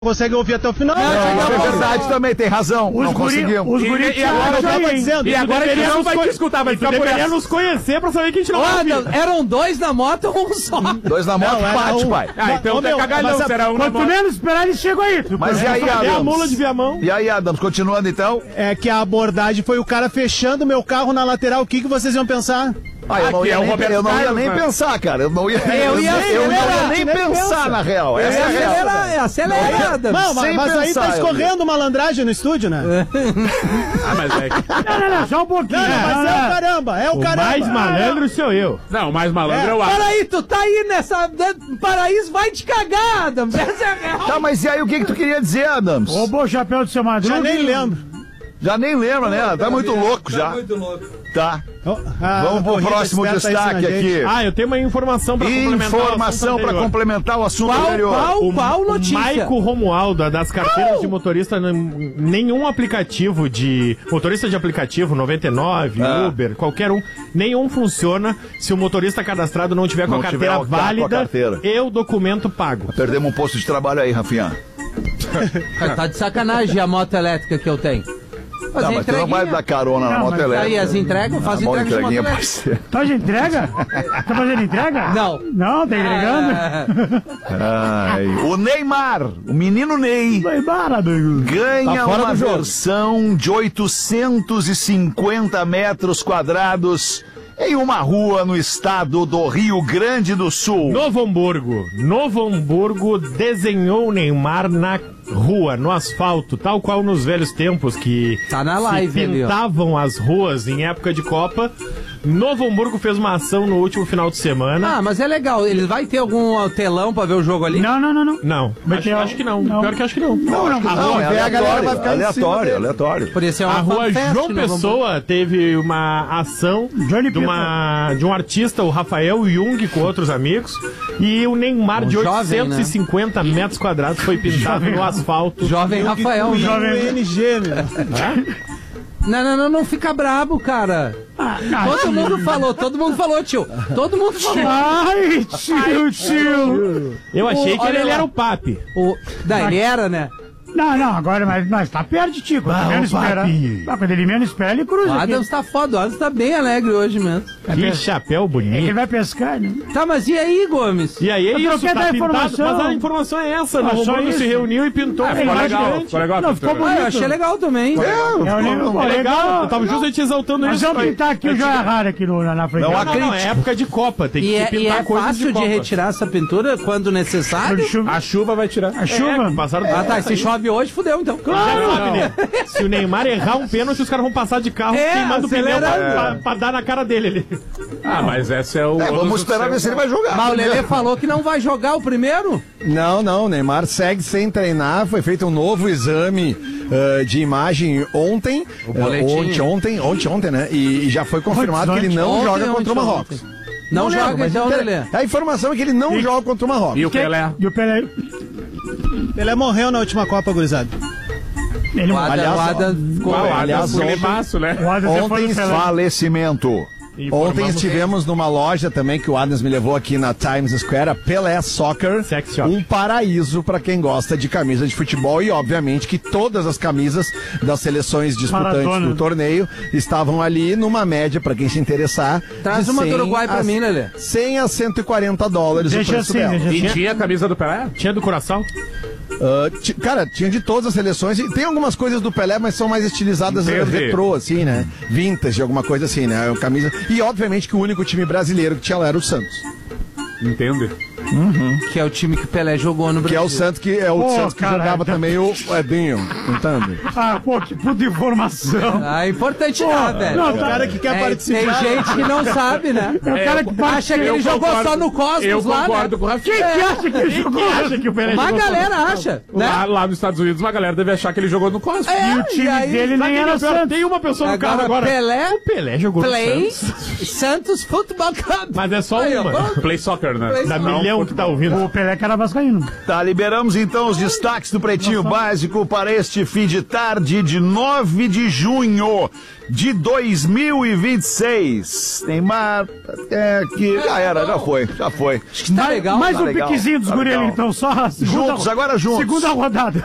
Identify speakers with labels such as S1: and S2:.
S1: consegue ouvir até o final.
S2: Não, é verdade também, tem razão. Não conseguimos.
S1: E agora eu tava dizendo.
S3: E agora ele não vai te escutar, vai ficar por essa. Nos conhecer pra saber que a gente não vai ouvir.
S4: Eram dois na moto ou um só?
S2: Dois na moto, bate, pai.
S3: Ah, então é cagalhão, será um na moto.
S5: Quanto menos esperar, ele chegou aí.
S2: Mas e aí, Adams?
S1: É a mula de Viamão.
S2: E aí, Adams, continuando então?
S1: É que a abordagem foi o cara fechando meu carro na lateral. O que vocês iam pensar?
S2: Eu não ia nem pensar, cara. Eu não ia nem pensar, na real. Essa é a real.
S4: É acelerada.
S1: Não, mas aí tá escorrendo malandragem no estúdio, né?
S3: Mas é que...
S5: Não, só um pouquinho.
S1: Não, mas é o caramba, é o caramba.
S3: O mais malandro sou eu. Não, o mais malandro é o Adams.
S4: Peraí, tu tá aí nessa... Paraíso vai te cagar, Adams. Essa é a real.
S2: Tá, mas e aí, o que tu queria dizer, Adams?
S5: Roubou o chapéu do seu Madruga.
S1: Já nem lembro.
S2: Já nem lembra, né? Tá muito louco já. Muito louco. Tá. Vamos pro próximo destaque aqui.
S3: Eu tenho uma informação pra
S2: complementar o assunto anterior.
S4: Qual notícia?
S3: Maico Romualdo, das carteiras de motorista, nenhum aplicativo de... Motorista de aplicativo, 99, Uber, qualquer um, nenhum funciona se o motorista cadastrado não tiver com a carteira válida e o documento pago.
S2: Perdemos um posto de trabalho aí, Rafinha.
S4: Tá de sacanagem a moto elétrica que eu tenho.
S2: Não, mas tu não vai dar carona na moto elétrica.
S4: Aí as entregas, faz entrega de moto elétrica.
S5: Tá de entrega? Tá fazendo entrega?
S4: Não.
S5: Não, tá entregando?
S2: O Neymar, o menino Ney, ganha uma versão de 850 metros quadrados em uma rua no estado do Rio Grande do Sul.
S3: Novo Hamburgo desenhou o Neymar na rua, no asfalto, tal qual nos velhos tempos que
S4: tá na live,
S3: se pintavam as ruas em época de Copa. Novo Hamburgo fez uma ação no último final de semana.
S4: Mas é legal. Ele vai ter algum telão pra ver o jogo ali?
S5: Não.
S3: Não, acho que não. Pior que acho que não.
S2: É aleatório.
S4: Por isso é uma
S3: a rua João Pessoa teve uma ação de um artista, o Rafael Jung, com outros amigos, e o Neymar de 850 metros quadrados foi pintado no asfalto.
S4: Jovem Rafael.
S1: Jovem NG, meu.
S4: Não fica brabo, cara. Todo mundo falou, tio. Todo mundo falou.
S5: Ai, tio.
S3: Eu achei que ele era o papi.
S4: Ele era, né?
S5: Não, agora, mas tá perto de ti. Quando ele menos espera, ele cruza.
S4: O Adams tá foda, o Adams tá bem alegre hoje mesmo.
S3: Que chapéu bonito.
S5: Ele vai pescar, né?
S4: Tá, mas e aí, Gomes?
S3: E aí é isso,
S5: tá pintado,
S3: mas a informação é essa, o Hamburgo se reuniu e pintou.
S5: Ficou legal. Não, ficou bonito.
S4: Eu achei legal também.
S5: É legal.
S3: Eu tava justamente exaltando isso.
S5: Mas vamos pintar aqui o Joia Rara aqui na frente.
S3: Não, é época de Copa, tem que pintar coisas de Copa.
S4: É fácil de retirar essa pintura quando necessário?
S3: A chuva vai tirar.
S5: A chuva?
S4: Se chove hoje, fudeu então.
S3: Claro! Se o Neymar errar um pênalti, os caras vão passar de carro queimando o pneu pra dar na cara dele ali. Mas esse é o...
S2: vamos esperar ver se ele vai jogar.
S4: Mas o Lelê falou que não vai jogar o primeiro?
S6: Não, o Neymar segue sem treinar, foi feito um novo exame de imagem ontem, ontem, né? E já foi confirmado que ele não joga contra o Marrocos.
S4: Não joga, então, Lelê.
S6: A informação é que ele não joga contra o Marrocos.
S3: E o Pelé?
S1: Pelé morreu na última Copa, gurizada.
S2: Ontem falecimento. Ontem estivemos numa loja também que o Adams me levou aqui na Times Square, a Pelé Soccer, um paraíso para quem gosta de camisa de futebol e obviamente que todas as camisas das seleções disputantes do torneio estavam ali numa média para quem se interessar.
S4: Traz uma do Uruguai para mim, Lelê.
S2: 100 a 140 dólares o preço dela.
S3: E tinha a camisa do Pelé? Tinha do Curaçao?
S2: Cara, tinha de todas as seleções e tem algumas coisas do Pelé, mas são mais estilizadas retrô, assim, né? Vintage, alguma coisa assim, né? Camisa. E obviamente que o único time brasileiro que tinha lá era o Santos.
S3: Entende?
S4: Que é o time que o Pelé jogou no Brasil.
S2: Que é o Santos que jogava também o Edinho, entende?
S5: Que puta informação.
S4: Importante velho.
S1: Não, o cara que quer participar.
S4: Tem gente que não sabe, né?
S5: O cara que
S4: acha que ele jogou só no Cosmos lá, né?
S3: Eu concordo com o Rafinha.
S5: Quem que acha que ele jogou?
S3: Acha que o Pelé
S4: uma galera acha, né?
S3: Lá nos Estados Unidos, uma galera deve achar que ele jogou no Cosmos.
S5: E o time dele nem era Santos.
S3: Tem uma pessoa no carro agora.
S4: O
S3: Pelé jogou no
S4: Santos Futebol Club.
S3: Mas é só uma.
S7: Play Soccer, né?
S3: Da milhão. então, que tá ouvindo.
S5: O Pelé que era vascaíno.
S7: Tá, liberamos então os destaques do Pretinho Básico para este fim de tarde de 9 de junho de 2026. Tem mar... que já era, já foi.
S4: Tá legal.
S5: Mais
S7: tá
S5: um
S7: legal,
S5: piquezinho dos
S7: tá
S5: guri ali,
S7: legal.
S5: então, só a segunda...
S7: Juntos, agora juntos.
S5: Segunda rodada.